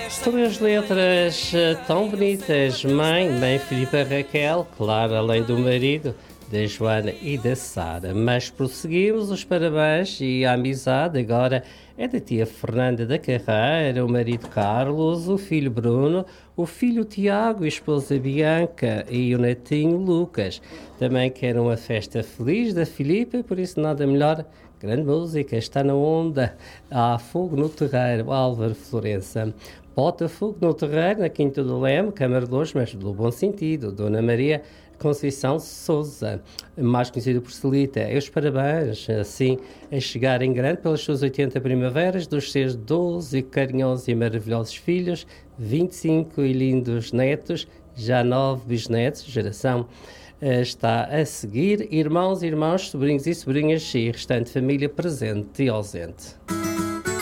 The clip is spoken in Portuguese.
Três letras tão bonitas: mãe Filipa Raquel, claro, além do marido, da Joana e da Sara. Mas prosseguimos os parabéns e a amizade agora é da tia Fernanda da Carreira, o marido Carlos, o filho Bruno, o filho Tiago, a esposa Bianca e o netinho Lucas. Também quero uma festa feliz da Filipa, por isso nada melhor. Grande música, está na onda. Há fogo no terreiro, Álvaro Florença. Bota fogo no terreiro, na Quinta do Leme, Câmara de Lourdes, mas no bom sentido. Dona Maria Conceição Souza, mais conhecida por Celita. E os parabéns, assim, a chegar em grande pelas suas 80 primaveras, dos seus 12 carinhosos e maravilhosos filhos, 25 e lindos netos, já 9 bisnetos, geração está a seguir, irmãos, sobrinhos e sobrinhas e restante família presente e ausente.